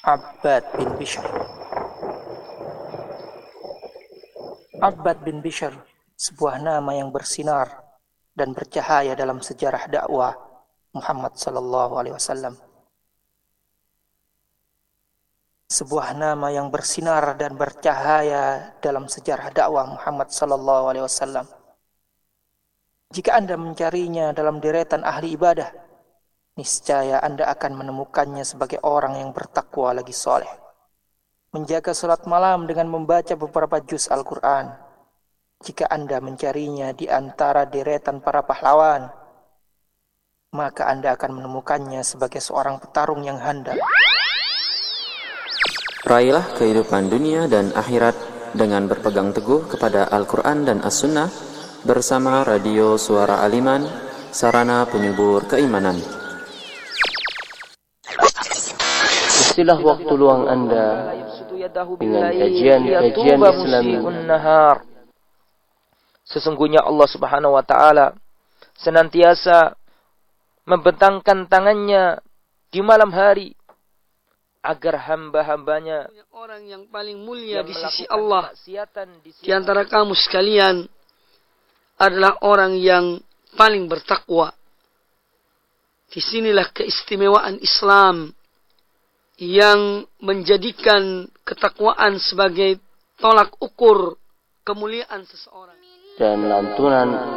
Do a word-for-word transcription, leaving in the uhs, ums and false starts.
Abbad bin Bishr. Abbad bin Bishr, sebuah nama yang bersinar dan bercahaya dalam sejarah dakwah Muhammad sallallahu alaihi wasallam. Sebuah nama yang bersinar dan bercahaya dalam sejarah dakwah Muhammad sallallahu alaihi wasallam. Jika Anda mencarinya dalam deretan ahli ibadah, niscaya Anda akan menemukannya sebagai orang yang bertakwa lagi soleh, menjaga salat malam dengan membaca beberapa juz Al-Quran. Jika Anda mencarinya di antara deretan para pahlawan, maka Anda akan menemukannya sebagai seorang petarung yang handal. Raihlah kehidupan dunia dan akhirat dengan berpegang teguh kepada Al-Quran dan As-Sunnah bersama Radio Suara Aliman, sarana penyubur keimanan. Istilah waktu luang Anda dengan kajian-kajian Islami. Sesungguhnya Allah Subhanahu wa taala senantiasa membentangkan tangannya di malam hari agar hamba-hambanya, orang yang paling mulia di sisi Allah di antara kamu sekalian adalah orang yang paling bertakwa. Disinilah keistimewaan Islam yang menjadikan ketakwaan sebagai tolak ukur kemuliaan seseorang. Dan lantunan